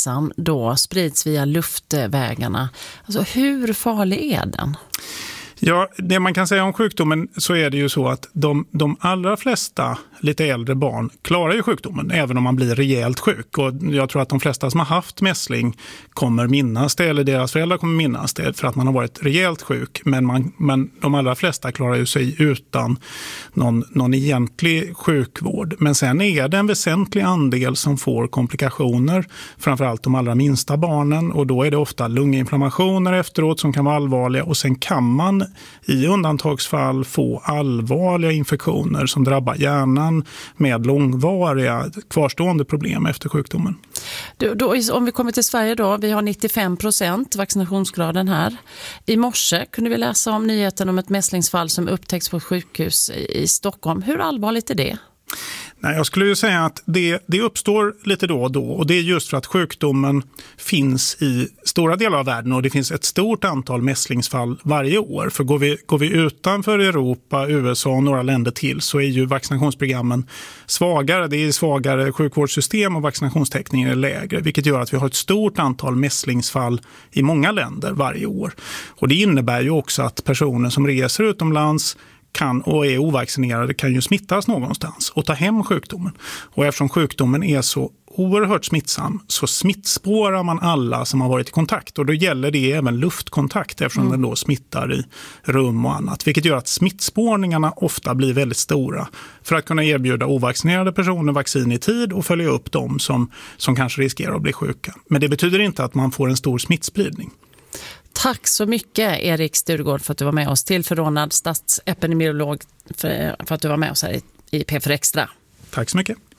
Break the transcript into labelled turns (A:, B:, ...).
A: influensan då sprids via luftvägarna. Alltså hur farlig är den?
B: Ja, det man kan säga om sjukdomen så är det ju så att de allra flesta lite äldre barn klarar ju sjukdomen även om man blir rejält sjuk. Och jag tror att de flesta som har haft mässling kommer minnas det, eller deras föräldrar kommer minnas det för att man har varit rejält sjuk. Men de allra flesta klarar ju sig utan någon egentlig sjukvård. Men sen är det en väsentlig andel som får komplikationer, framförallt de allra minsta barnen. Och då är det ofta lunginflammationer efteråt som kan vara allvarliga, och sen kan man i undantagsfall få allvarliga infektioner som drabbar hjärnan med långvariga kvarstående problem efter sjukdomen.
A: Om vi kommer till Sverige då, vi har 95% vaccinationsgraden här. I morse kunde vi läsa om nyheten om ett mässlingsfall som upptäcks på ett sjukhus i Stockholm. Hur allvarligt är det?
B: Nej, jag skulle ju säga att det uppstår lite då och då, och det är just för att sjukdomen finns i stora delar av världen och det finns ett stort antal mässlingsfall varje år. För går vi utanför Europa, USA och några länder till så är ju vaccinationsprogrammen svagare. Det är svagare sjukvårdssystem och vaccinationstäckningen är lägre, vilket gör att vi har ett stort antal mässlingsfall i många länder varje år. Och det innebär ju också att personer som reser utomlands och är ovaccinerade kan ju smittas någonstans och ta hem sjukdomen. Och eftersom sjukdomen är så oerhört smittsam så smittspårar man alla som har varit i kontakt. Och då gäller det även luftkontakt eftersom den då smittar i rum och annat. Vilket gör att smittspårningarna ofta blir väldigt stora för att kunna erbjuda ovaccinerade personer vaccin i tid och följa upp dem som kanske riskerar att bli sjuka. Men det betyder inte att man får en stor smittspridning.
A: Tack så mycket Erik Sturgård för att du var med oss, tillförordnad statsepidemiolog för att du var med oss här i P4 Extra.
B: Tack så mycket.